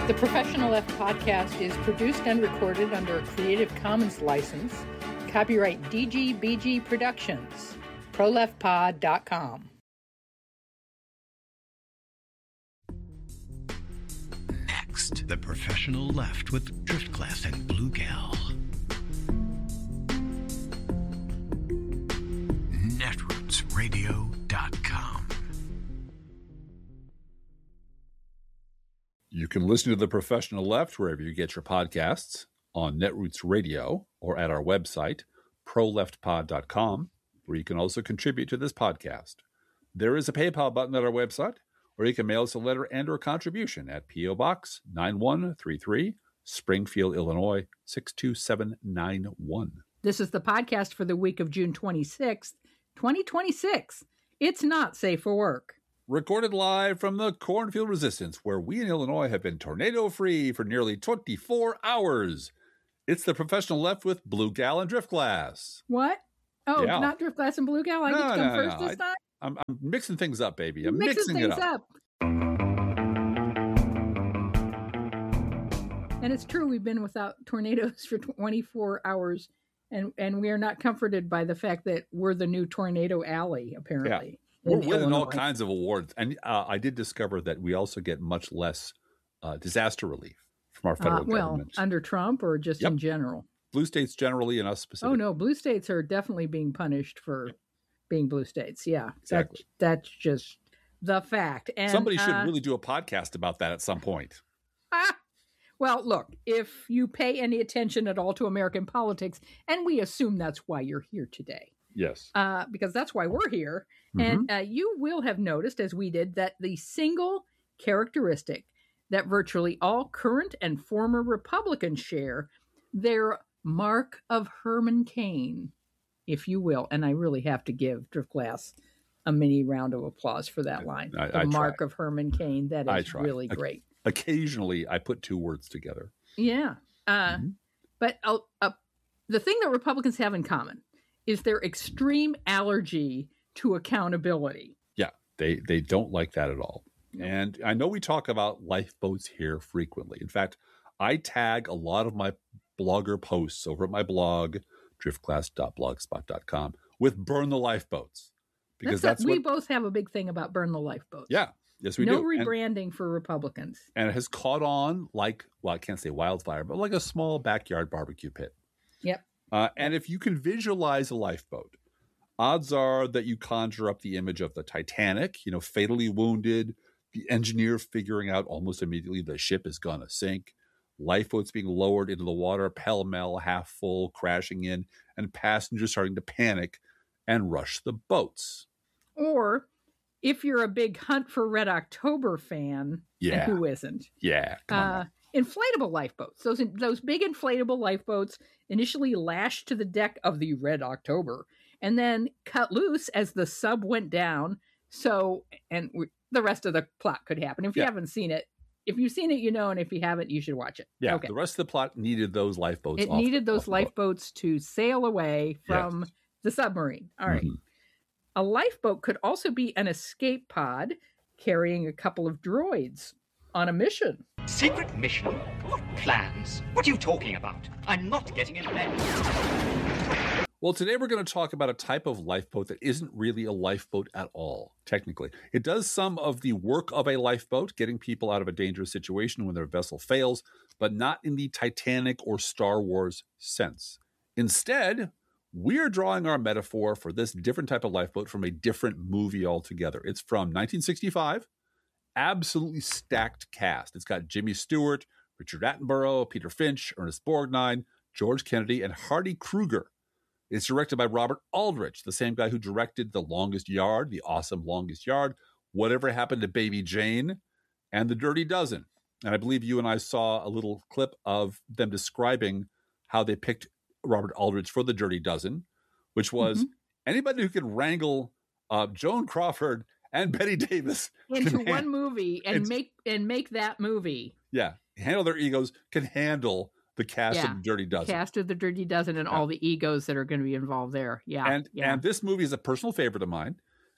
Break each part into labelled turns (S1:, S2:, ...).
S1: The Professional Left podcast is produced and recorded under a Creative Commons license. Copyright DGBG Productions. ProLeftPod.com.
S2: Next, The Professional Left with Driftglass and Blue Gal. Netrootsradio.com.
S3: You can listen to The Professional Left wherever you get your podcasts, on Netroots Radio, or at our website, proleftpod.com, where you can also contribute to this podcast. There is a PayPal button at our website, or you can mail us a letter and or contribution at P.O. Box 9133, Springfield, Illinois, 62791.
S1: This is the podcast for the week of June 26th, 2026. It's not safe for work.
S3: Recorded live from the Cornfield Resistance, where we in Illinois have been tornado-free for nearly 24 hours. It's The Professional Left with Blue Gal and Driftglass.
S1: What? Oh,
S3: Yeah.
S1: Not Driftglass and Blue Gal? I get to come first this time?
S3: I'm mixing things up, baby. I'm
S1: Mixing
S3: mixing it
S1: things
S3: up.
S1: And it's true, we've been without tornadoes for 24 hours, and we are not comforted by the fact that we're the new Tornado Alley, apparently.
S3: We're
S1: in
S3: winning all
S1: Illinois.
S3: kinds of awards. And I did discover that we also get much less disaster relief from our federal government.
S1: Under Trump or just
S3: Yep.
S1: in general?
S3: Blue states generally and us specifically.
S1: Oh, no, blue states are definitely being punished for being blue states. Yeah,
S3: Exactly.
S1: That's just the fact. And
S3: Somebody should really do a podcast about that at some point.
S1: Well, look, if you pay any attention at all to American politics, and we assume that's why you're here today,
S3: Yes.
S1: because that's why we're here, and you will have noticed, as we did, that the single characteristic that virtually all current and former Republicans share, their mark of Herman Cain, if you will. And I really have to give Driftglass a mini round of applause for that line.
S3: I
S1: mark
S3: try.
S1: of Herman Cain. That
S3: I
S1: is
S3: try.
S1: really great.
S3: Occasionally, I put two words together.
S1: Yeah. But the thing that Republicans have in common is their extreme allergy to accountability.
S3: Yeah, they don't like that at all. And I know we talk about lifeboats here frequently. In fact, I tag a lot of my blogger posts over at my blog, driftglass.blogspot.com, with burn the lifeboats. Because
S1: we both have a big thing about burn the lifeboats.
S3: Yeah. Yes, we
S1: do.
S3: do.
S1: No rebranding for Republicans.
S3: And it has caught on like, well, I can't say wildfire, but like a small backyard barbecue pit.
S1: Yep.
S3: And if you can visualize a lifeboat, odds are that you conjure up the image of the Titanic, fatally wounded, the engineer figuring out almost immediately the ship is going to sink, lifeboats being lowered into the water, pell-mell, half full, crashing in, and passengers starting to panic and rush the boats.
S1: Or if you're a big Hunt for Red October fan, and who isn't?
S3: Yeah, come on.
S1: Inflatable lifeboats. Those big inflatable lifeboats initially lashed to the deck of the Red October and then cut loose as the sub went down. The rest of the plot could happen. If you haven't seen it, if you've seen it, and if you haven't, you should watch it.
S3: Yeah,
S1: okay.
S3: The rest of the plot needed those lifeboats.
S1: It needed those lifeboats to sail away from the submarine. All right. A lifeboat could also be an escape pod carrying a couple of droids on a mission.
S4: Secret mission? What plans? What are you talking about? I'm not getting in bed.
S3: Well, today we're going to talk about a type of lifeboat that isn't really a lifeboat at all, technically. It does some of the work of a lifeboat, getting people out of a dangerous situation when their vessel fails, but not in the Titanic or Star Wars sense. Instead, we're drawing our metaphor for this different type of lifeboat from a different movie altogether. It's from 1965, absolutely stacked cast. It's got Jimmy Stewart, Richard Attenborough, Peter Finch, Ernest Borgnine, George Kennedy, and Hardy Kruger. It's directed by Robert Aldrich, the same guy who directed The Longest Yard, The Awesome Longest Yard, Whatever Happened to Baby Jane, and The Dirty Dozen. And I believe you and I saw a little clip of them describing how they picked Robert Aldrich for The Dirty Dozen, which was anybody who could wrangle Joan Crawford and Bette Davis
S1: into one movie and make that movie.
S3: Yeah, handle their egos, can handle the cast of The Dirty Dozen.
S1: Cast of The Dirty Dozen and all the egos that are going to be involved there. Yeah.
S3: And this movie is a personal favorite of mine.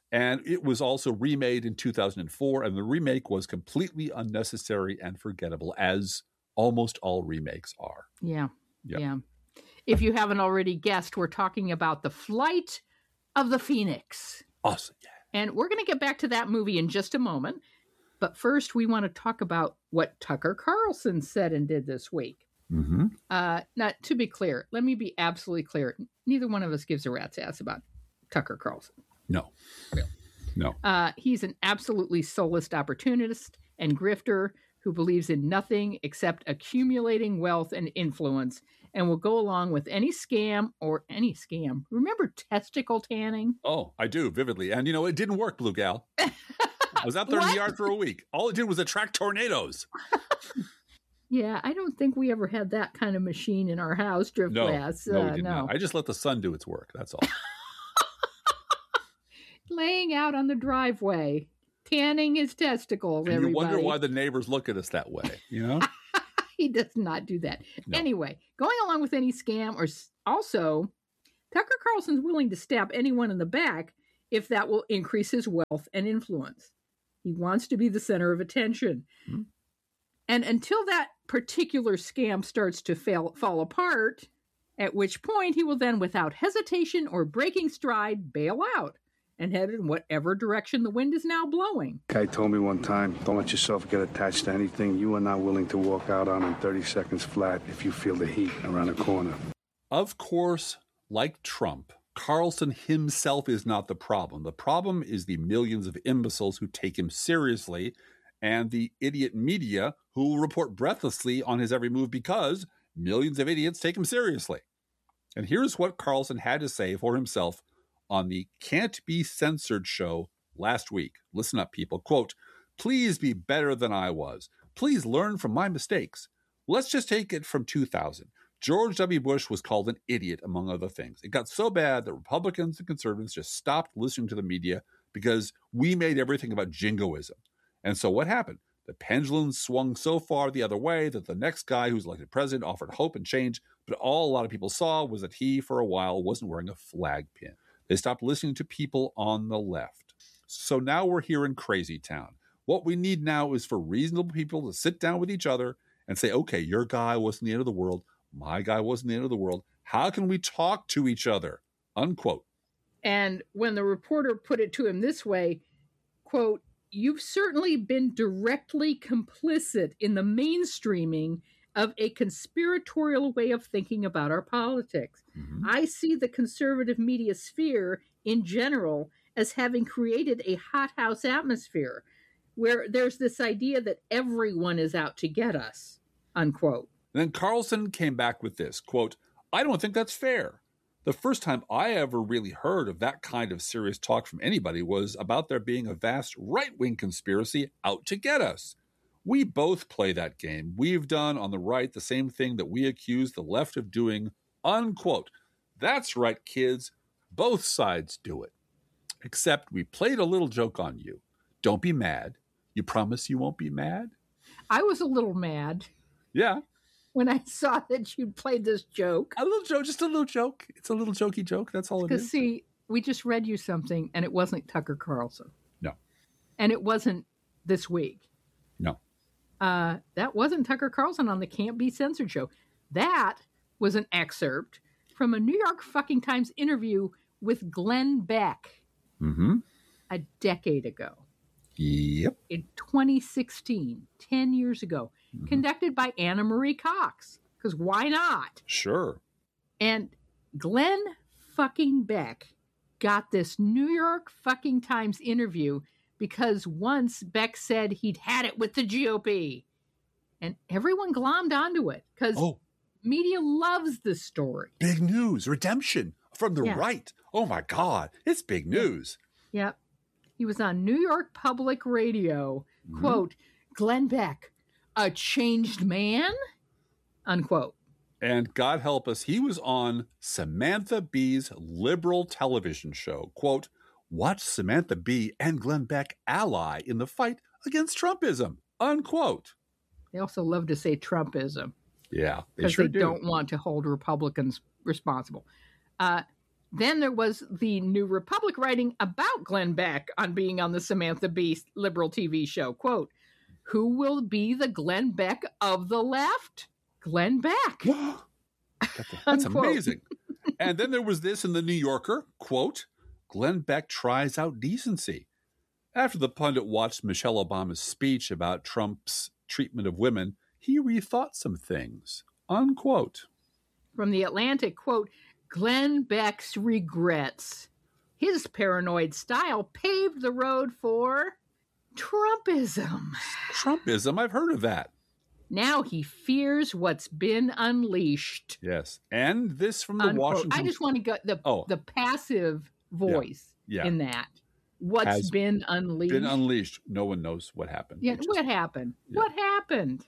S3: And it was also remade in 2004, and the remake was completely unnecessary and forgettable, as almost all remakes are.
S1: Yeah.
S3: Yep.
S1: Yeah. If you haven't already guessed, we're talking about The Flight of the Phoenix.
S3: Awesome. Yeah.
S1: And we're going to get back to that movie in just a moment. But first, we want to talk about what Tucker Carlson said and did this week.
S3: Mm-hmm.
S1: Now, to be clear, let me be absolutely clear. Neither one of us gives a rat's ass about Tucker Carlson.
S3: No.
S1: Really.
S3: No.
S1: He's an absolutely soulless opportunist and grifter who believes in nothing except accumulating wealth and influence and will go along with any scam. Remember testicle tanning?
S3: Oh, I do, vividly. And, it didn't work, Blue Gal. I was out there in the yard for a week. All it did was attract tornadoes.
S1: Yeah, I don't think we ever had that kind of machine in our house, Driftglass.
S3: No, we did not. I just let the sun do its work. That's all.
S1: Laying out on the driveway, tanning his testicles,
S3: and you
S1: everybody.
S3: wonder why the neighbors look at us that way,
S1: He does not do that.
S3: No.
S1: Anyway, going along with any scam, or also, Tucker Carlson's willing to stab anyone in the back if that will increase his wealth and influence. He wants to be the center of attention.
S3: Hmm.
S1: And until that particular scam starts to fall apart, at which point he will then, without hesitation or breaking stride, bail out and head in whatever direction the wind is now blowing.
S5: Guy told me one time, don't let yourself get attached to anything you are not willing to walk out on in 30 seconds flat if you feel the heat around the corner.
S3: Of course, like Trump, Carlson himself is not the problem. The problem is the millions of imbeciles who take him seriously and the idiot media who will report breathlessly on his every move because millions of idiots take him seriously. And here's what Carlson had to say for himself on the Can't Be Censored show last week. Listen up, people. Quote, "Please be better than I was. Please learn from my mistakes. Let's just take it from 2000. George W. Bush was called an idiot, among other things. It got so bad that Republicans and conservatives just stopped listening to the media because we made everything about jingoism. And so what happened? The pendulum swung so far the other way that the next guy who's elected president offered hope and change, but all a lot of people saw was that he, for a while, wasn't wearing a flag pin. They stopped listening to people on the left. So now we're here in Crazy Town. What we need now is for reasonable people to sit down with each other and say, okay, your guy wasn't the end of the world. My guy wasn't the end of the world. How can we talk to each other?" Unquote.
S1: And when the reporter put it to him this way, quote, "You've certainly been directly complicit in the mainstreaming of a conspiratorial way of thinking about our politics. Mm-hmm. I see the conservative media sphere in general as having created a hothouse atmosphere where there's this idea that everyone is out to get us," unquote.
S3: Then Carlson came back with this, quote, "I don't think that's fair. The first time I ever really heard of that kind of serious talk from anybody was about there being a vast right-wing conspiracy out to get us. We both play that game. We've done on the right the same thing that we accuse the left of doing," unquote. That's right, kids. Both sides do it. Except we played a little joke on you. Don't be mad. You promise you won't be mad?
S1: I was a little mad.
S3: Yeah.
S1: When I saw that you'd played this joke.
S3: A little joke, just a little joke. It's a little jokey joke. That's all it is.
S1: Because, see, we just read you something, and it wasn't Tucker Carlson.
S3: No.
S1: And it wasn't this week.
S3: No.
S1: That wasn't Tucker Carlson on the Can't Be Censored show. That was an excerpt from a New York fucking Times interview with Glenn Beck a decade ago.
S3: Yep.
S1: In 2016, 10 years ago, conducted by Anna Marie Cox. Because why not?
S3: Sure.
S1: And Glenn fucking Beck got this New York fucking Times interview because once Beck said he'd had it with the GOP. And everyone glommed onto it because media loves this story.
S3: Big news. Redemption from the right. Oh, my God. It's big news.
S1: Yep. He was on New York Public Radio. Quote, "Glenn Beck, a changed man?" Unquote.
S3: And God help us, he was on Samantha Bee's liberal television show. Quote, "Watch Samantha Bee and Glenn Beck ally in the fight against Trumpism." Unquote.
S1: They also love to say Trumpism.
S3: Yeah,
S1: because they don't want to hold Republicans responsible. Then there was the New Republic writing about Glenn Beck on being on the Samantha Bee liberal TV show. Quote, who will be the Glenn Beck of the left? Glenn Beck.
S3: That's amazing. And then there was this in the New Yorker, quote, Glenn Beck tries out decency. After the pundit watched Michelle Obama's speech about Trump's treatment of women, he rethought some things, unquote.
S1: From the Atlantic, quote, Glenn Beck's regrets. His paranoid style paved the road for Trumpism.
S3: Trumpism? I've heard of that.
S1: Now he fears what's been unleashed.
S3: Yes. And this from the
S1: Unquote.
S3: Washington...
S1: I just want to get the passive voice in that. What's been unleashed?
S3: Been unleashed. No one knows what happened.
S1: Yeah, what happened? Yeah. What happened?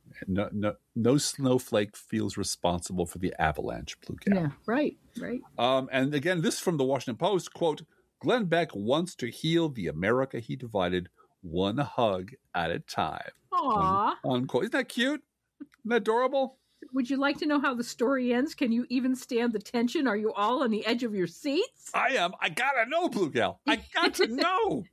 S3: No snowflake feels responsible for the avalanche, Blue Gal.
S1: Yeah, right.
S3: And again, this from the Washington Post, quote, Glenn Beck wants to heal the America he divided one hug at a time.
S1: Aww.
S3: Unquote. Isn't that cute? Isn't that adorable?
S1: Would you like to know how the story ends? Can you even stand the tension? Are you all on the edge of your seats?
S3: I am. I gotta know, Blue Gal. I got to know.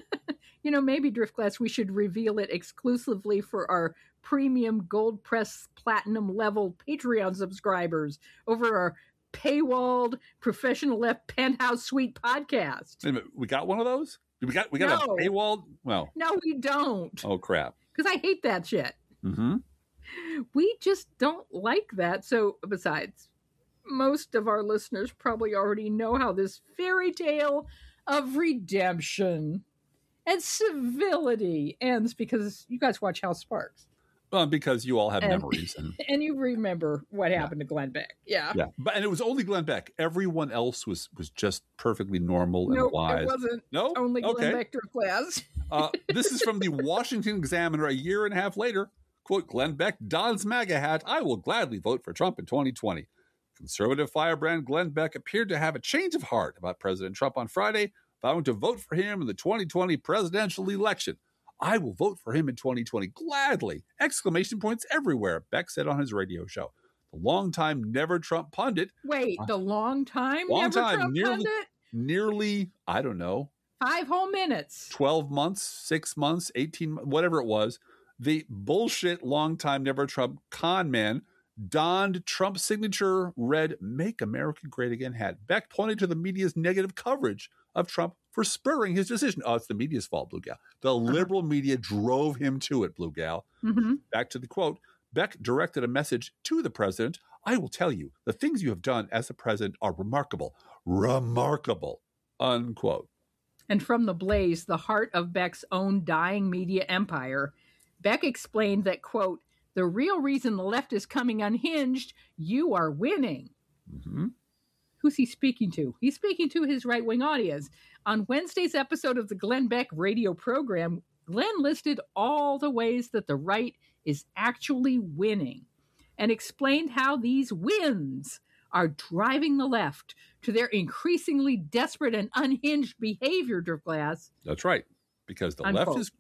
S1: Maybe Driftglass, we should reveal it exclusively for our premium gold press platinum level Patreon subscribers over our paywalled professional left penthouse suite podcast.
S3: Wait a minute, we got one of those? We got a paywalled? Well,
S1: no, we don't.
S3: Oh crap!
S1: Because I hate that shit.
S3: Mm-hmm.
S1: We just don't like that. So, besides, most of our listeners probably already know how this fairy tale of redemption and civility ends because you guys watch House Sparks.
S3: Well, because you all have memories.
S1: And you remember what happened to Glenn Beck. Yeah.
S3: And it was only Glenn Beck. Everyone else was just perfectly normal and wise.
S1: It wasn't.
S3: No?
S1: Only Glenn Beck Driftglass.
S3: This is from the Washington Examiner a year and a half later. Quote, Glenn Beck dons MAGA hat. I will gladly vote for Trump in 2020. Conservative firebrand Glenn Beck appeared to have a change of heart about President Trump on Friday, vowing to vote for him in the 2020 presidential election. I will vote for him in 2020 gladly! Exclamation points everywhere, Beck said on his radio show. The longtime Never Trump pundit.
S1: Wait, the long-time Never Trump pundit?
S3: Nearly, I don't know.
S1: 5 whole minutes.
S3: 12 months, 6 months, 18 months, whatever it was. The bullshit longtime Never Trump con man donned Trump's signature red Make America Great Again hat. Beck pointed to the media's negative coverage of Trump for spurring his decision. Oh, it's the media's fault, Blue Gal. The liberal media drove him to it, Blue Gal.
S1: Mm-hmm.
S3: Back to the quote. Beck directed a message to the president. I will tell you, the things you have done as a president are remarkable. Remarkable. Unquote.
S1: And from the Blaze, the heart of Beck's own dying media empire, Beck explained that, quote, the real reason the left is coming unhinged, you are winning.
S3: Mm-hmm.
S1: Who's he speaking to? He's speaking to his right-wing audience. On Wednesday's episode of the Glenn Beck radio program, Glenn listed all the ways that the right is actually winning and explained how these wins are driving the left to their increasingly desperate and unhinged behavior, Driftglass.
S3: That's right. Because the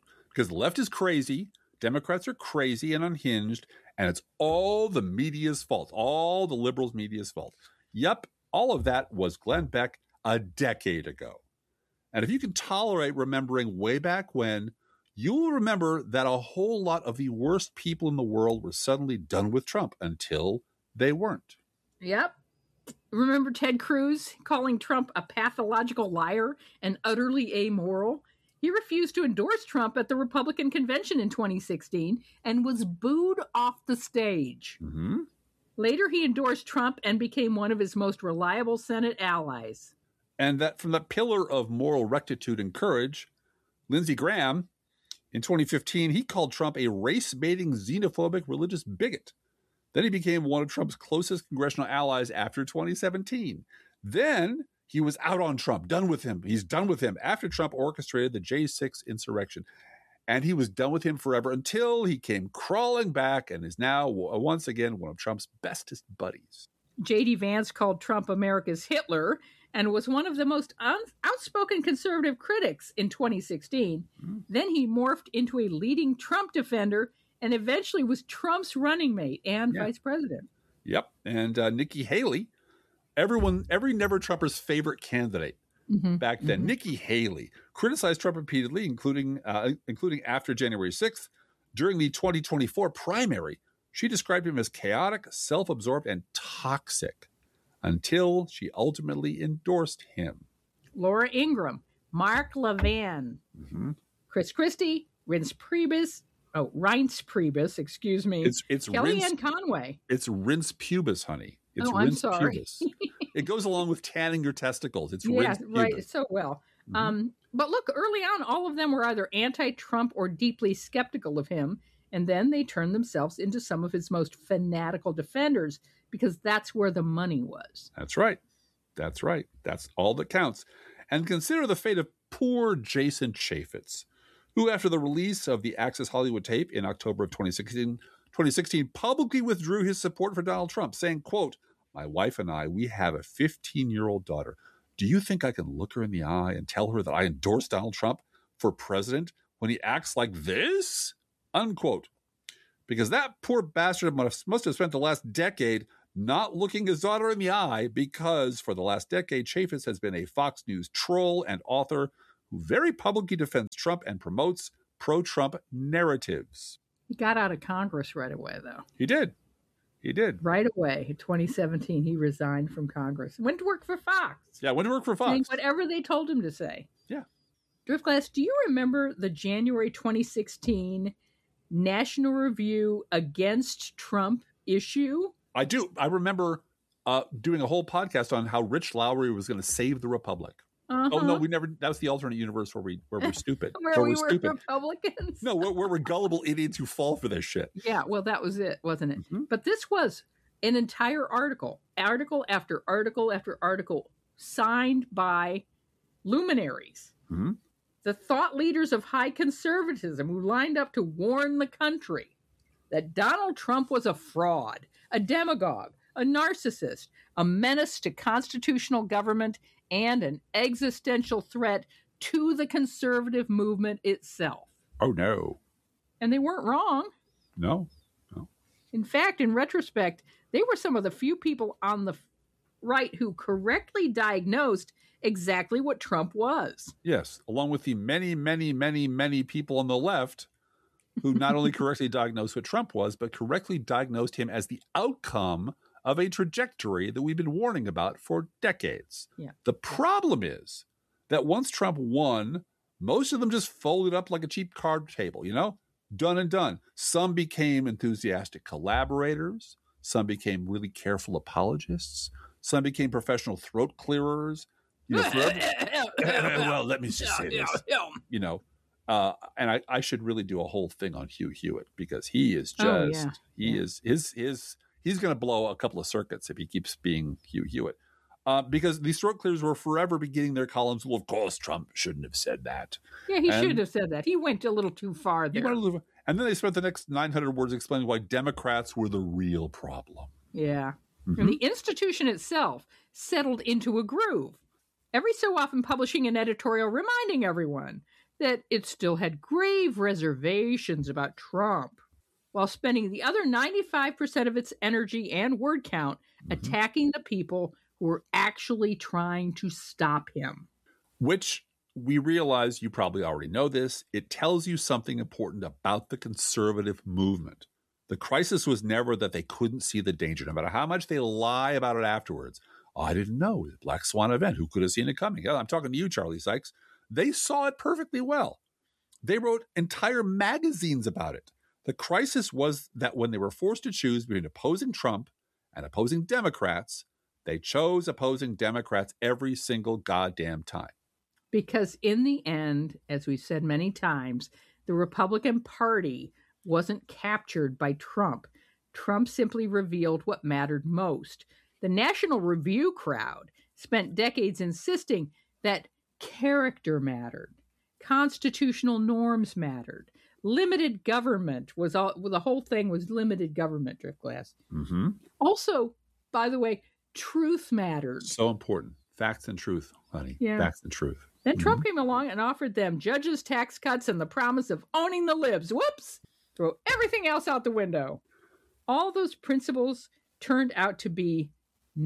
S3: left is crazy. Democrats are crazy and unhinged, and it's all the media's fault, all the liberals' media's fault. Yep, all of that was Glenn Beck a decade ago. And if you can tolerate remembering way back when, you will remember that a whole lot of the worst people in the world were suddenly done with Trump until they weren't.
S1: Yep. Remember Ted Cruz calling Trump a pathological liar and utterly amoral? He refused to endorse Trump at the Republican convention in 2016 and was booed off the stage.
S3: Mm-hmm.
S1: Later, he endorsed Trump and became one of his most reliable Senate allies.
S3: And that from the pillar of moral rectitude and courage, Lindsey Graham, in 2015, he called Trump a race-baiting, xenophobic, religious bigot. Then he became one of Trump's closest congressional allies after 2017. Then he was out on Trump, done with him. He's done with him after Trump orchestrated the J6 insurrection. And he was done with him forever until he came crawling back and is now, once again, one of Trump's bestest buddies.
S1: J.D. Vance called Trump America's Hitler and was one of the most outspoken conservative critics in 2016. Then he morphed into a leading Trump defender and eventually was Trump's running mate and vice president.
S3: Yep. And Nikki Haley, every Never Trumper's favorite candidate back then, Nikki Haley, criticized Trump repeatedly, including after January 6th. During the 2024 primary, she described him as chaotic, self-absorbed, and toxic until she ultimately endorsed him.
S1: Laura Ingraham, Mark Levin, Chris Christie, Reince Priebus, excuse me.
S3: It's
S1: Kellyanne Conway.
S3: It's Reince Pubis, honey. It's
S1: I'm
S3: Reince
S1: sorry.
S3: Pubis. It goes along with tanning your testicles. It's
S1: Yeah,
S3: Reince
S1: right.
S3: Pubis.
S1: So well. But look, early on, all of them were either anti-Trump or deeply skeptical of him, and then they turned themselves into some of his most fanatical defenders because that's where the money was.
S3: That's right. That's right. That's all that counts. And consider the fate of poor Jason Chaffetz, who, after the release of the Access Hollywood tape in October of 2016, publicly withdrew his support for Donald Trump, saying, quote, "My wife and I, we have a 15-year-old daughter. Do you think I can look her in the eye and tell her that I endorse Donald Trump for president when he acts like this?" Unquote. Because that poor bastard must have spent the last decade not looking his daughter in the eye, because for the last decade, Chaffetz has been a Fox News troll and author who very publicly defends Trump and promotes pro-Trump narratives.
S1: He got out of Congress right away, though.
S3: He did. Right
S1: away. In 2017, he resigned from Congress. Went to work for Fox.
S3: Yeah, went to work for Fox.
S1: Saying whatever they told him to say.
S3: Yeah.
S1: Driftglass, do you remember the January 2016 National Review Against Trump issue?
S3: I do. I remember doing a whole podcast on how Rich Lowry was going to save the Republic. Oh no, we never. That was the alternate universe where we're stupid.
S1: where we were stupid. Republicans.
S3: No, we're gullible idiots who fall for this shit.
S1: Yeah, well, that was it, wasn't it? But this was an entire article after article after article, signed by luminaries, the thought leaders of high conservatism, who lined up to warn the country that Donald Trump was a fraud, a demagogue, a narcissist, a menace to constitutional government, and an existential threat to the conservative movement itself.
S3: Oh, no.
S1: And they weren't wrong.
S3: No.
S1: In fact, in retrospect, they were some of the few people on the right who correctly diagnosed exactly what Trump was.
S3: Yes, along with the many, many, many, many people on the left who not only correctly diagnosed what Trump was, but correctly diagnosed him as the outcome of a trajectory that we've been warning about for decades.
S1: Yeah.
S3: The problem is that once Trump won, most of them just folded up like a cheap card table, done and done. Some became enthusiastic collaborators. Some became really careful apologists. Some became professional throat clearers. Well, let me just say this, and I should really do a whole thing on Hugh Hewitt, because he is just, he's going to blow a couple of circuits if he keeps being Hugh Hewitt. Because these throat clearers were forever beginning their columns. Well, of course, Trump shouldn't have said that.
S1: Yeah, he should have said that. He went a little too far there.
S3: And then they spent the next 900 words explaining why Democrats were the real problem.
S1: Yeah. And the institution itself settled into a groove, every so often publishing an editorial reminding everyone that it still had grave reservations about Trump, while spending the other 95% of its energy and word count attacking the people who were actually trying to stop him.
S3: Which we realize, you probably already know this, it tells you something important about the conservative movement. The crisis was never that they couldn't see the danger, no matter how much they lie about it afterwards. Oh, I didn't know. It was a black swan event. Who could have seen it coming? I'm talking to you, Charlie Sykes. They saw it perfectly well. They wrote entire magazines about it. The crisis was that when they were forced to choose between opposing Trump and opposing Democrats, they chose opposing Democrats every single goddamn time.
S1: Because in the end, as we've said many times, the Republican Party wasn't captured by Trump. Trump simply revealed what mattered most. The National Review crowd spent decades insisting that character mattered, constitutional norms mattered, limited government was all. Well, the whole thing was limited government, Driftglass. Also, by the way, truth mattered.
S3: So important. Facts and truth, honey.
S1: Yeah.
S3: Facts and truth.
S1: Then Trump came along and offered them judges, tax cuts, and the promise of owning the libs. Whoops! Throw everything else out the window. All those principles turned out to be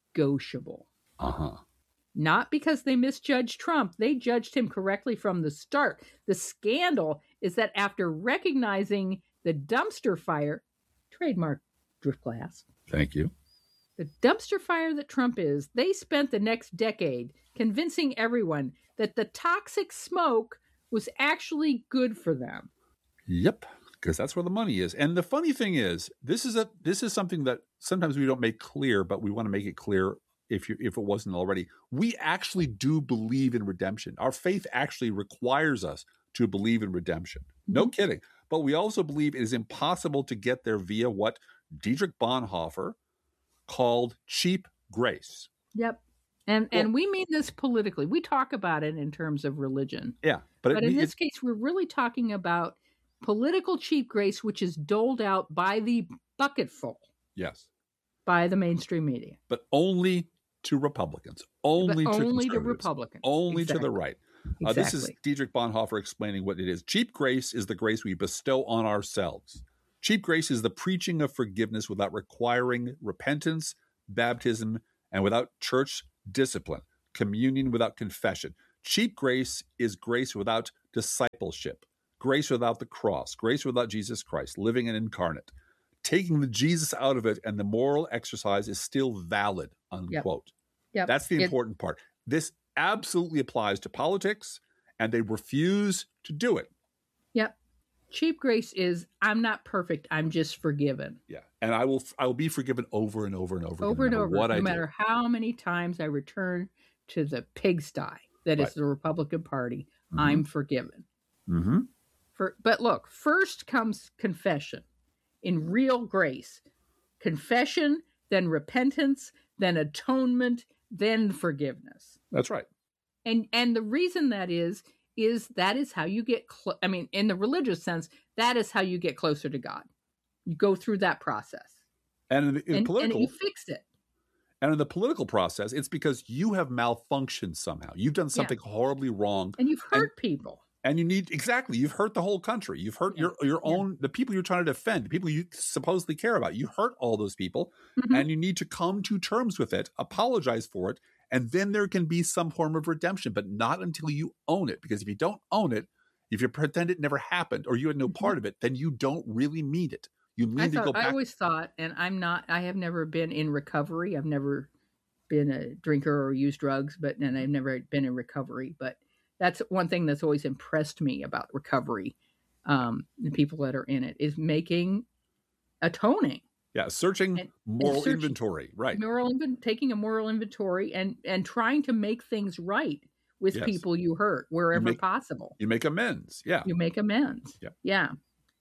S1: non-negotiable.
S3: Uh-huh.
S1: Not because they misjudged Trump. They judged him correctly from the start. The scandal is that after recognizing the dumpster fire, trademark Driftglass,
S3: Thank you.
S1: the dumpster fire that Trump is, they spent the next decade convincing everyone that the toxic smoke was actually good for them.
S3: Yep, because that's where the money is. And the funny thing is, this is something that sometimes we don't make clear, but we want to make it clear if it wasn't already. We actually do believe in redemption. Our faith actually requires us to believe in redemption. No kidding. But we also believe it is impossible to get there via what Dietrich Bonhoeffer called cheap grace.
S1: Yep. And we mean this politically. We talk about it in terms of religion.
S3: Yeah.
S1: But in this case, we're really talking about political cheap grace, which is doled out by the bucketful.
S3: Yes.
S1: By the mainstream media.
S3: But only to Republicans. Only to conservatives.
S1: Republicans.
S3: Only
S1: exactly.
S3: to the right.
S1: Exactly.
S3: This is Dietrich Bonhoeffer explaining what it is. Cheap grace is the grace we bestow on ourselves. Cheap grace is the preaching of forgiveness without requiring repentance, baptism, and without church discipline, communion without confession. Cheap grace is grace without discipleship, grace without the cross, grace without Jesus Christ, living and incarnate. Taking the Jesus out of it and the moral exercise is still valid, unquote.
S1: Yep.
S3: That's the important part. This absolutely applies to politics, and they refuse to do it.
S1: Yep. Cheap grace is, I'm not perfect, I'm just forgiven.
S3: Yeah. And I will be forgiven over and over and over again.
S1: Over and over,
S3: no
S1: matter how many times I return to the pigsty that is the Republican Party, I'm forgiven.
S3: Mm-hmm.
S1: But look, first comes confession in real grace. Confession, then repentance, then atonement, then forgiveness.
S3: That's right.
S1: And the reason that is that is how you get, in the religious sense, that is how you get closer to God. You go through that process.
S3: And in political,
S1: and you fix it.
S3: And in the political process, it's because you have malfunctioned somehow. You've done something horribly wrong.
S1: And you've hurt people.
S3: And you've hurt the whole country. You've hurt your own, the people you're trying to defend, the people you supposedly care about. You hurt all those people, and you need to come to terms with it, apologize for it, and then there can be some form of redemption, but not until you own it. Because if you don't own it, if you pretend it never happened or you had no part of it, then you don't really mean it. You mean to go back.
S1: I always thought, and I have never been in recovery. I've never been a drinker or used drugs, and I've never been in recovery. But that's one thing that's always impressed me about recovery. The people that are in it is atoning.
S3: Yeah, searching moral inventory, right?
S1: Taking a moral inventory and trying to make things right with people you hurt wherever possible.
S3: You make amends. Yeah,
S1: you make amends. Yeah.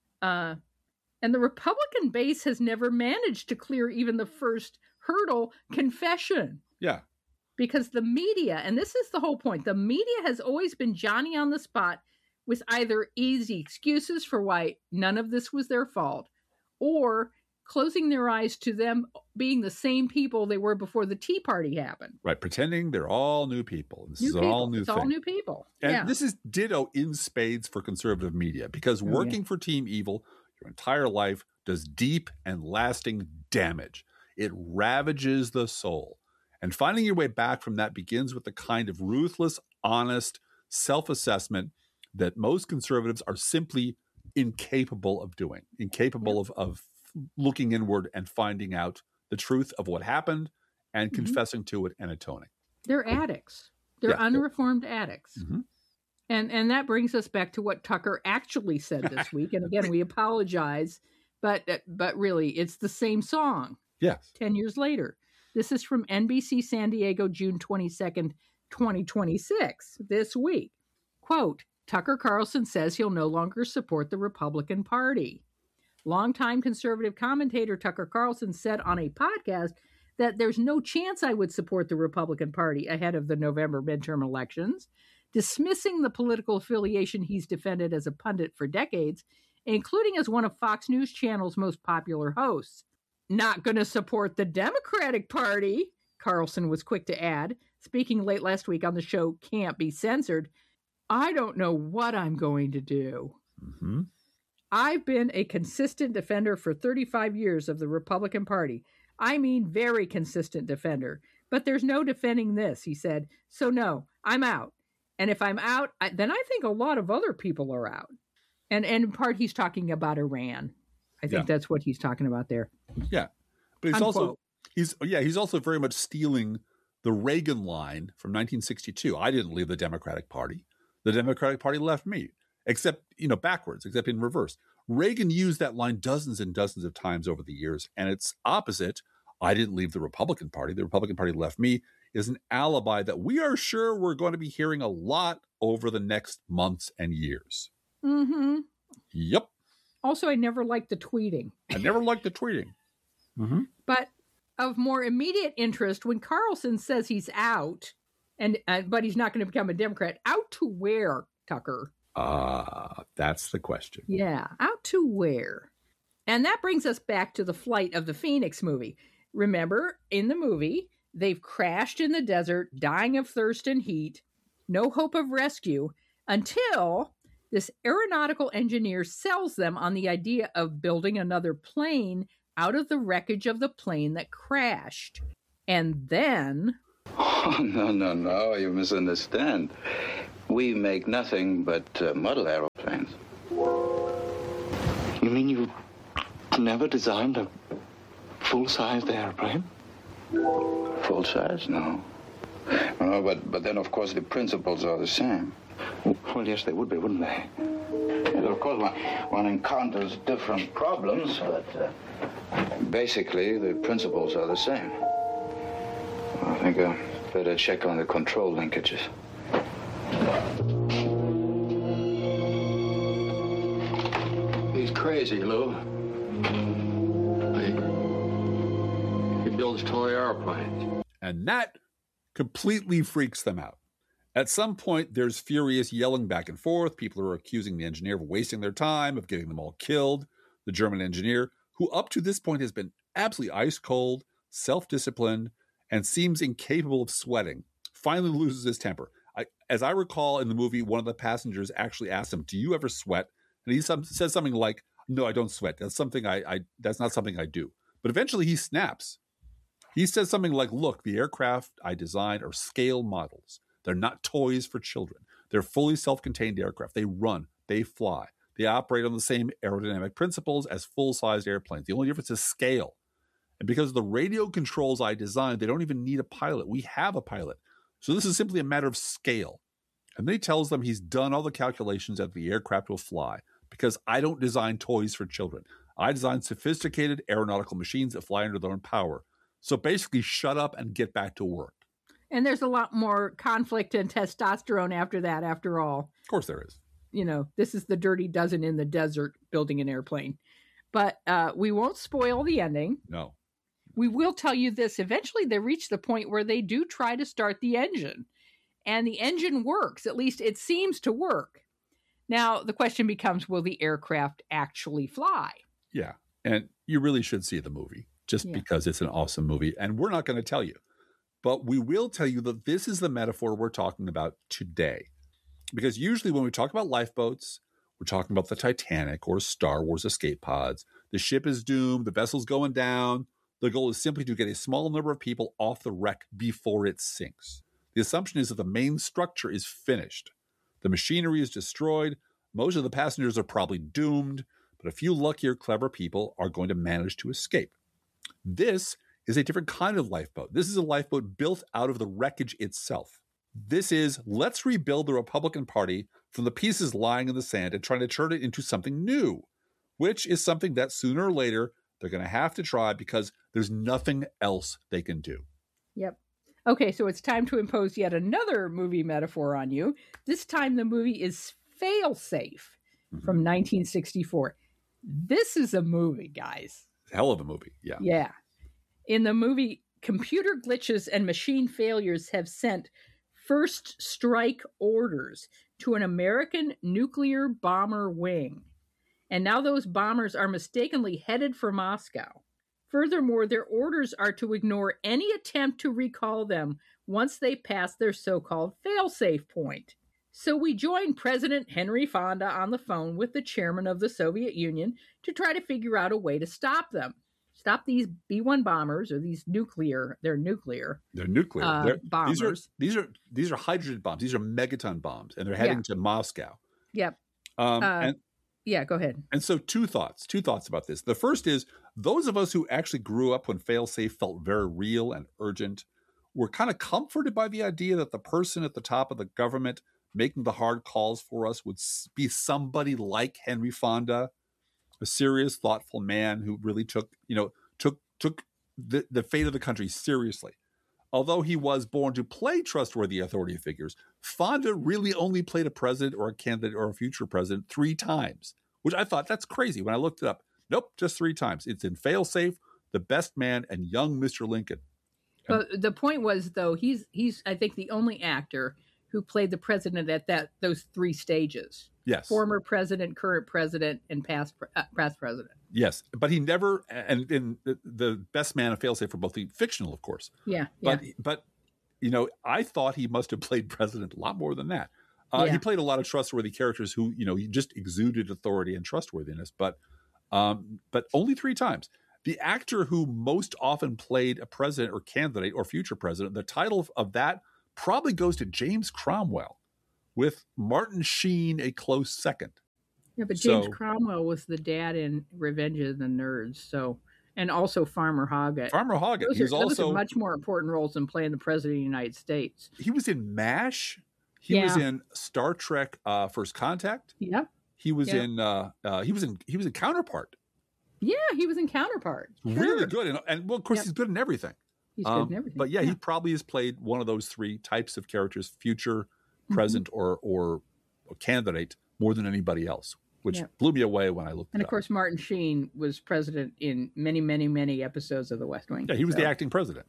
S1: And the Republican base has never managed to clear even the first hurdle, confession.
S3: Yeah.
S1: Because the media, and this is the whole point, the media has always been Johnny on the spot with either easy excuses for why none of this was their fault, or closing their eyes to them being the same people they were before the Tea Party happened.
S3: Right, pretending they're all new people. This is all new thing.
S1: It's all new people.
S3: And this is ditto in spades for conservative media, because working for Team Evil your entire life does deep and lasting damage. It ravages the soul. And finding your way back from that begins with the kind of ruthless, honest self-assessment that most conservatives are simply incapable of doing, incapable of looking inward and finding out the truth of what happened and confessing to it and atoning.
S1: They're addicts. They're unreformed addicts.
S3: Mm-hmm.
S1: And that brings us back to what Tucker actually said this week. And again, we apologize, but really, it's the same song.
S3: Yes.
S1: 10 years later. This is from NBC San Diego, June 22nd, 2026, this week. Quote, Tucker Carlson says he'll no longer support the Republican Party. Longtime conservative commentator Tucker Carlson said on a podcast that there's no chance I would support the Republican Party ahead of the November midterm elections, dismissing the political affiliation he's defended as a pundit for decades, including as one of Fox News Channel's most popular hosts. Not going to support the Democratic Party, Carlson was quick to add, speaking late last week on the show Can't Be Censored. I don't know what I'm going to do.
S3: Mm-hmm.
S1: I've been a consistent defender for 35 years of the Republican Party. I mean, very consistent defender. But there's no defending this, he said. So no, I'm out. And if I'm out, then I think a lot of other people are out. And in part, he's talking about Iran. I think that's what he's talking about there.
S3: Yeah. But he's
S1: Unquote.
S3: he's also very much stealing the Reagan line from 1962. I didn't leave the Democratic Party. The Democratic Party left me, except, backwards, except in reverse. Reagan used that line dozens and dozens of times over the years. And it's opposite. I didn't leave the Republican Party. The Republican Party left me is an alibi that we are sure we're going to be hearing a lot over the next months and years.
S1: Mm-hmm.
S3: Yep.
S1: Also, I never liked the tweeting.
S3: Mm-hmm.
S1: But of more immediate interest, when Carlson says he's out, but he's not going to become a Democrat, out to where, Tucker?
S3: That's the question.
S1: Yeah, out to where? And that brings us back to the Flight of the Phoenix movie. Remember, in the movie, they've crashed in the desert, dying of thirst and heat, no hope of rescue, until this aeronautical engineer sells them on the idea of building another plane out of the wreckage of the plane that crashed. And then...
S6: Oh, no, you misunderstand. We make nothing but model aeroplanes.
S7: You mean you never designed a full-sized airplane?
S6: Full size? No. No, but then, of course, the principles are the same.
S7: Well, yes, they would be, wouldn't they?
S6: And of course, one encounters different problems, but basically, the principles are the same. I think I better check on the control linkages.
S7: He's crazy, Lou. He builds toy airplanes.
S3: And that completely freaks them out. At some point, there's furious yelling back and forth. People are accusing the engineer of wasting their time, of getting them all killed. The German engineer, who up to this point has been absolutely ice cold, self-disciplined, and seems incapable of sweating, finally loses his temper. As I recall in the movie, one of the passengers actually asked him, "Do you ever sweat?" And he says something like, "No, I don't sweat. That's something that's not something I do." But eventually he snaps. He says something like, "Look, the aircraft I designed are scale models. They're not toys for children. They're fully self-contained aircraft. They run, they fly. They operate on the same aerodynamic principles as full-sized airplanes. The only difference is scale. And because of the radio controls I designed, they don't even need a pilot. We have a pilot. So this is simply a matter of scale." And then he tells them he's done all the calculations that the aircraft will fly because I don't design toys for children. I design sophisticated aeronautical machines that fly under their own power. So basically, shut up and get back to work.
S1: And there's a lot more conflict and testosterone after that, after all.
S3: Of course there is.
S1: This is the Dirty Dozen in the desert building an airplane. But we won't spoil the ending.
S3: No.
S1: We will tell you this. Eventually, they reach the point where they do try to start the engine. And the engine works. At least it seems to work. Now, the question becomes, will the aircraft actually fly?
S3: Yeah. And you really should see the movie just because it's an awesome movie. And we're not going to tell you. But we will tell you that this is the metaphor we're talking about today. Because usually when we talk about lifeboats, we're talking about the Titanic or Star Wars escape pods. The ship is doomed. The vessel's going down. The goal is simply to get a small number of people off the wreck before it sinks. The assumption is that the main structure is finished. The machinery is destroyed. Most of the passengers are probably doomed, but a few luckier, clever people are going to manage to escape. This is a different kind of lifeboat. This is a lifeboat built out of the wreckage itself. This is, let's rebuild the Republican Party from the pieces lying in the sand and trying to turn it into something new, which is something that sooner or later they're going to have to try because there's nothing else they can do.
S1: Yep. Okay, so it's time to impose yet another movie metaphor on you. This time the movie is Failsafe from 1964. This is a movie, guys.
S3: Hell of a movie, yeah.
S1: Yeah. In the movie, computer glitches and machine failures have sent first strike orders to an American nuclear bomber wing. And now those bombers are mistakenly headed for Moscow. Furthermore, their orders are to ignore any attempt to recall them once they pass their so-called fail-safe point. So we join President Henry Fonda on the phone with the chairman of the Soviet Union to try to figure out a way to stop them. stop these B-1 bombers or these nuclear. They're nuclear.
S3: Bombers. These are hydrogen bombs. These are megaton bombs, and they're heading to Moscow.
S1: Yep. Yeah, go ahead.
S3: And so two thoughts about this. The first is those of us who actually grew up when fail-safe felt very real and urgent were kind of comforted by the idea that the person at the top of the government making the hard calls for us would be somebody like Henry Fonda, a serious, thoughtful man who really took the fate of the country seriously. Although he was born to play trustworthy authority figures, Fonda really only played a president or a candidate or a future president 3 times, which I thought that's crazy. When I looked it up, nope, just 3 times. It's in Failsafe, The Best Man, and Young Mr. Lincoln.
S1: But the point was, though, he's I think the only actor who played the president at those 3 stages.
S3: Yes.
S1: Former president, current president, and past president.
S3: Yes, but he never, and in the Best Man and Failsafe were both fictional, of course.
S1: Yeah.
S3: But I thought he must have played president a lot more than that. He played a lot of trustworthy characters who, he just exuded authority and trustworthiness, but only 3 times. The actor who most often played a president or candidate or future president, the title of that probably goes to James Cromwell, with Martin Sheen a close second.
S1: Yeah, but James Cromwell was the dad in Revenge of the Nerds, and also Farmer Hoggett.
S3: Those are
S1: much more important roles than playing the president of the United States.
S3: He was in MASH. He was in Star Trek: First Contact.
S1: Yeah.
S3: He was in Counterpart.
S1: Yeah, he was in Counterpart. Sure.
S3: Really good, and well, of course, he's good in everything.
S1: He's good in everything.
S3: But he probably has played one of those 3 types of characters: future, present, or candidate, more than anybody else, which blew me away when I looked.
S1: And of course, Martin Sheen was president in many, many, many episodes of The West Wing.
S3: Yeah, he was the acting president.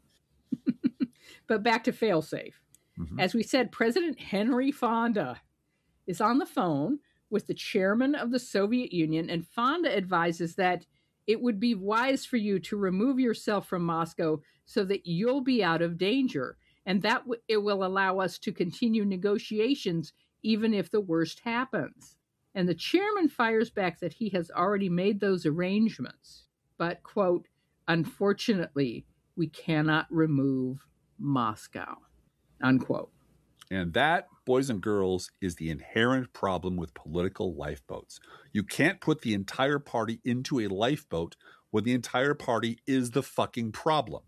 S1: But back to Failsafe. As we said, President Henry Fonda is on the phone with the chairman of the Soviet Union, and Fonda advises that it would be wise for you to remove yourself from Moscow so that you'll be out of danger, and that it will allow us to continue negotiations even if the worst happens. And the chairman fires back that he has already made those arrangements, but, quote, unfortunately, we cannot remove Moscow, unquote.
S3: And that, boys and girls, is the inherent problem with political lifeboats. You can't put the entire party into a lifeboat when the entire party is the fucking problem.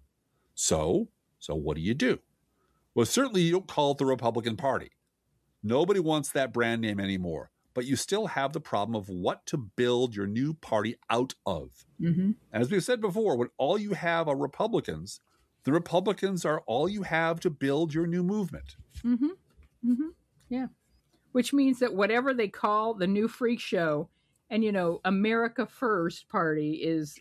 S3: So what do? Well, certainly you don't call it the Republican Party. Nobody wants that brand name anymore. But you still have the problem of what to build your new party out of. Mm-hmm. As we've said before, when all you have are Republicans, the Republicans are all you have to build your new movement.
S1: Mm-hmm. Mm-hmm. Yeah. Which means that whatever they call the new freak show, and, America First Party is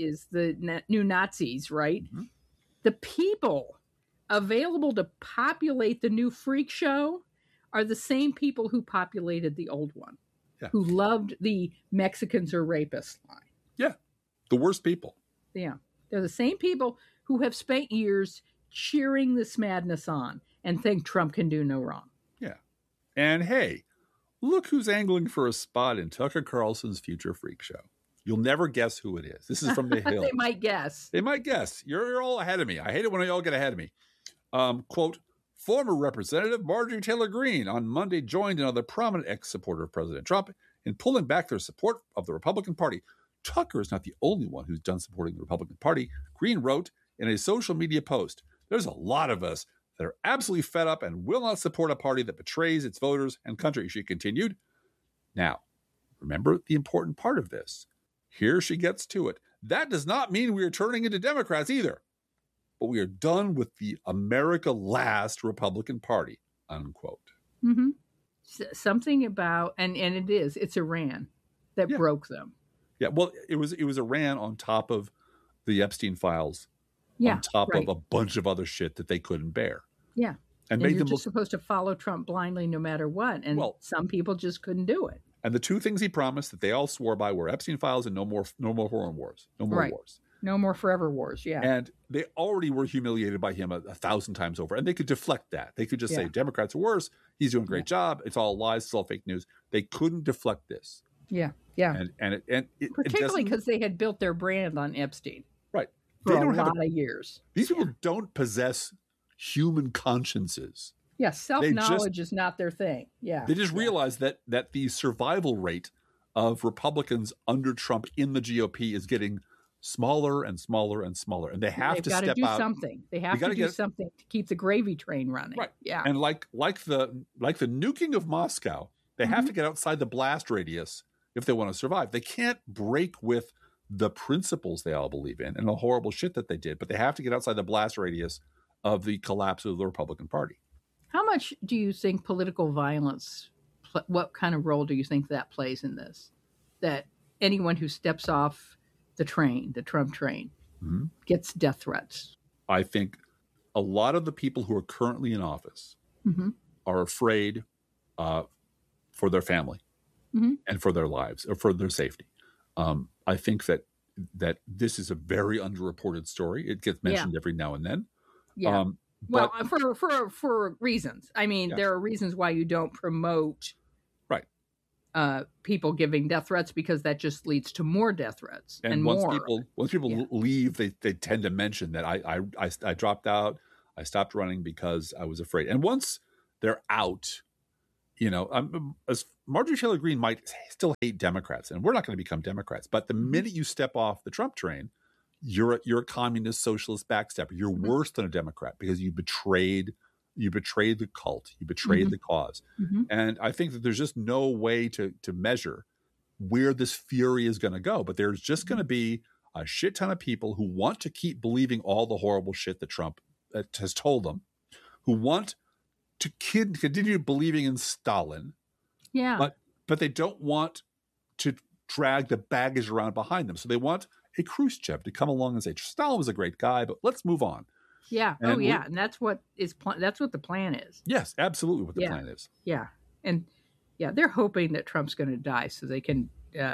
S1: the new Nazis, right? Mm-hmm. The people available to populate the new freak show are the same people who populated the old one, who loved the Mexicans or rapists line.
S3: Yeah, the worst people.
S1: Yeah, they're the same people who have spent years cheering this madness on and think Trump can do no wrong.
S3: Yeah, and hey, look who's angling for a spot in Tucker Carlson's future freak show. You'll never guess who it is. This is from The Hill.
S1: They might guess.
S3: You're all ahead of me. I hate it when y'all get ahead of me. Quote, former Representative Marjorie Taylor Greene on Monday joined another prominent ex-supporter of President Trump in pulling back their support of the Republican Party. Tucker is not the only one who's done supporting the Republican Party. Greene wrote in a social media post, there's a lot of us that are absolutely fed up and will not support a party that betrays its voters and country, she continued. Now, remember the important part of this. Here she gets to it. That does not mean we are turning into Democrats either. But we are done with the America Last Republican Party, unquote.
S1: Mm-hmm. Something about, and it's Iran that broke them.
S3: Yeah, well, it was Iran on top of the Epstein files, on top of a bunch of other shit that they couldn't bear.
S1: Yeah.
S3: And
S1: made them just supposed to follow Trump blindly no matter what. And some people just couldn't do it.
S3: And the 2 things he promised that they all swore by were Epstein files and no more foreign wars. No more wars.
S1: No more forever wars, yeah.
S3: And they already were humiliated by him 1,000 times over. And they could deflect that. They could just say, Democrats are worse. He's doing a great job. It's all lies. It's all fake news. They couldn't deflect this.
S1: Yeah, yeah.
S3: And
S1: particularly because they had built their brand on Epstein.
S3: Right.
S1: for a lot of years.
S3: These people don't possess human consciences.
S1: Yeah, self-knowledge is not their thing. Yeah.
S3: They just realize that the survival rate of Republicans under Trump in the GOP is getting smaller and smaller and smaller. And they have to step out.
S1: They've got to do something. They have to do something to keep the gravy train running.
S3: Right.
S1: Yeah.
S3: And like the nuking of Moscow, they have to get outside the blast radius if they want to survive. They can't break with the principles they all believe in and the horrible shit that they did, but they have to get outside the blast radius of the collapse of the Republican Party.
S1: How much do you think political violence, what kind of role do you think that plays in this? That anyone who steps off the Trump train, gets death threats?
S3: I think a lot of the people who are currently in office are afraid for their family and for their lives or for their safety. I think that this is a very underreported story. It gets mentioned every now and then.
S1: Yeah. Well, for reasons. I mean, there are reasons why you don't promote people giving death threats, because that just leads to more death threats and
S3: once
S1: more.
S3: People leave, they tend to mention that I dropped out. I stopped running because I was afraid. And once they're out, as Marjorie Taylor Greene might still hate Democrats, and we're not going to become Democrats, but the minute you step off the Trump train, you're a communist, socialist backstepper. You're worse than a Democrat because you betrayed the cult, you betrayed the cause. And I think that there's just no way to measure where this fury is going to go. But there's just going to be a shit ton of people who want to keep believing all the horrible shit that Trump has told them, who want to continue believing in Stalin.
S1: Yeah.
S3: But they don't want to drag the baggage around behind them. So they want a Khrushchev to come along and say, Stalin was a great guy, but let's move on.
S1: Yeah. And and that's what the plan is.
S3: Yes, absolutely what the plan is.
S1: Yeah. And they're hoping that Trump's going to die so they can,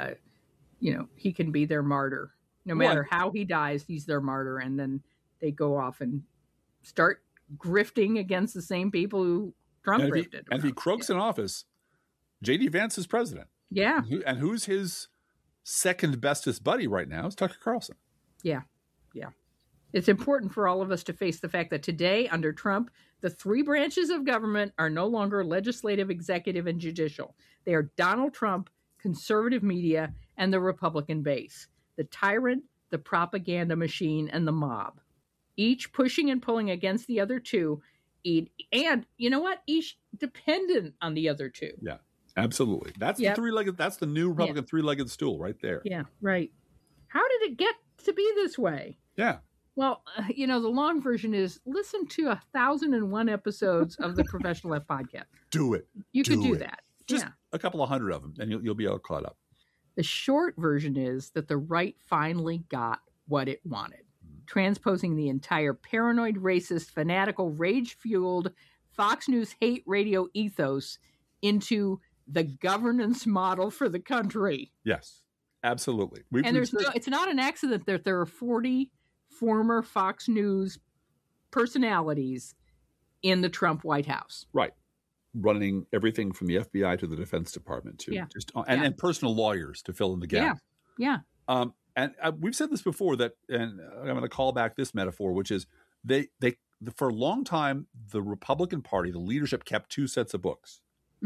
S1: he can be their martyr. No matter how he dies, he's their martyr. And then they go off and start grifting against the same people who Trump grifted.
S3: And if he croaks in office, J.D. Vance is president.
S1: Yeah.
S3: And who's his second bestest buddy right now is Tucker Carlson.
S1: Yeah. Yeah. It's important for all of us to face the fact that today, under Trump, the three branches of government are no longer legislative, executive, and judicial. They are Donald Trump, conservative media, and the Republican base. The tyrant, the propaganda machine, and the mob. Each pushing and pulling against the other two. And you know what? Each dependent on the other two.
S3: Yeah, absolutely. That's the new Republican three-legged stool right there.
S1: Yeah, right. How did it get to be this way?
S3: Yeah.
S1: Well, the long version is listen to 1,001 episodes of the Professional Left podcast.
S3: Do it.
S1: You could do that.
S3: Just a couple of hundred of them, and you'll be all caught up.
S1: The short version is that the right finally got what it wanted, transposing the entire paranoid, racist, fanatical, rage-fueled Fox News hate radio ethos into the governance model for the country.
S3: Yes, absolutely.
S1: It's not an accident that there are 40 former Fox News personalities in the Trump White House.
S3: Right. Running everything from the FBI to the Defense Department to and personal lawyers to fill in the gap.
S1: Yeah.
S3: And we've said this before and I'm going to call back this metaphor, which is they for a long time, the Republican Party, the leadership kept two sets of books.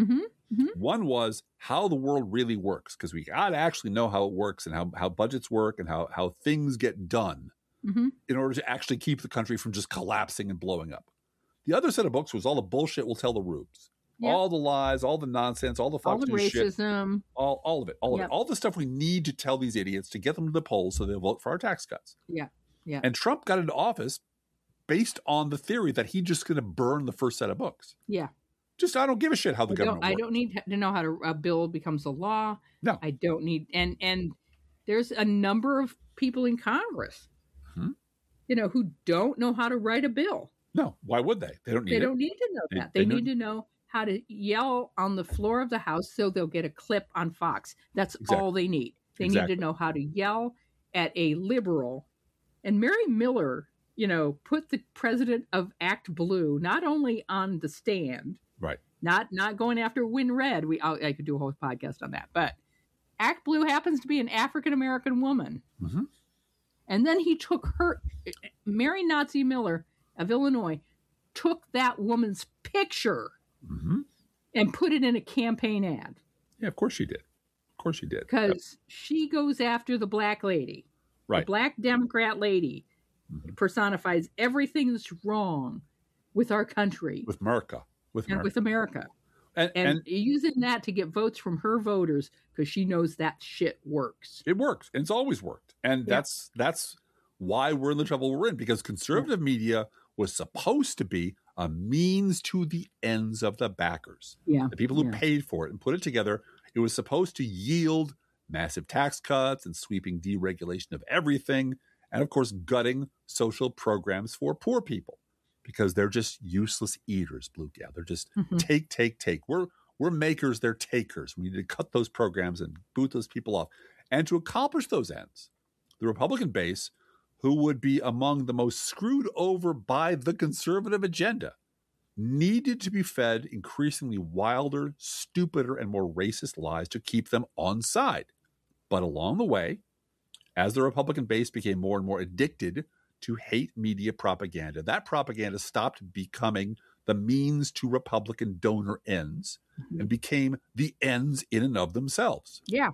S3: One was how the world really works, because we got to actually know how it works and how budgets work and how things get done in order to actually keep the country from just collapsing and blowing up. The other set of books was all the bullshit we'll tell the rubes. Yep. All the lies, all the nonsense, all the Fox News
S1: racism,
S3: shit, all of it, all the stuff we need to tell these idiots to get them to the polls so they'll vote for our tax cuts. Yeah. And Trump got into office based on the theory that he's just going to burn the first set of books. Yeah. I don't give a shit how the government works.
S1: I don't need to know how a bill becomes a law.
S3: No.
S1: I don't need, and there's a number of people in Congress, who don't know how to write a bill.
S3: No, why would they? They don't need
S1: to know that. They need to know how to yell on the floor of the House so they'll get a clip on Fox. That's all they need. They need to know how to yell at a liberal. And Mary Miller, put the president of Act Blue not only on the stand,
S3: right?
S1: Not going after WinRed. I could do a whole podcast on that, but Act Blue happens to be an African American woman, and then he took her Mary Nazi Miller of Illinois took that woman's picture and put it in a campaign ad.
S3: Yeah, of course she did. Of course she did.
S1: Because she goes after the black lady.
S3: Right.
S1: The black Democrat lady personifies everything that's wrong with our country.
S3: With America.
S1: And with America. And using that to get votes from her voters because she knows that shit works.
S3: It works. And it's always worked. And that's why we're in the trouble we're in, because conservative media was supposed to be a means to the ends of the backers.
S1: Yeah.
S3: The people who paid for it and put it together. It was supposed to yield massive tax cuts and sweeping deregulation of everything. And of course, gutting social programs for poor people because they're just useless eaters, Blue Gal. They're just take. We're makers, they're takers. We need to cut those programs and boot those people off. And to accomplish those ends, the Republican base, who would be among the most screwed over by the conservative agenda, needed to be fed increasingly wilder, stupider, and more racist lies to keep them on side. But along the way, as the Republican base became more and more addicted to hate media propaganda, that propaganda stopped becoming the means to Republican donor ends and became the ends in and of themselves.
S1: Yeah.